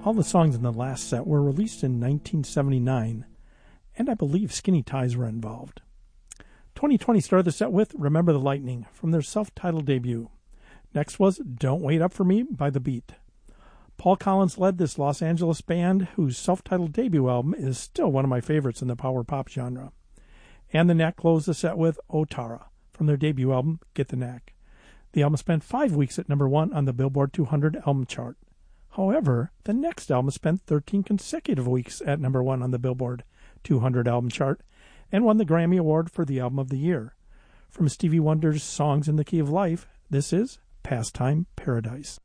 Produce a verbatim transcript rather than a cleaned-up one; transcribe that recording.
All the songs in the last set were released in nineteen seventy-nine, and I believe Skinny Ties were involved. twenty twenty started the set with Remember the Lightning from their self-titled debut. Next was Don't Wait Up For Me by The Beat. Paul Collins led this Los Angeles band, whose self-titled debut album is still one of my favorites in the power pop genre. And the Knack closed the set with O Tara from their debut album, Get the Knack. The album spent five weeks at number one on the Billboard two hundred album chart. However, the next album spent thirteen consecutive weeks at number one on the Billboard two hundred album chart and won the Grammy Award for the Album of the Year. From Stevie Wonder's Songs in the Key of Life, this is Pastime Paradise.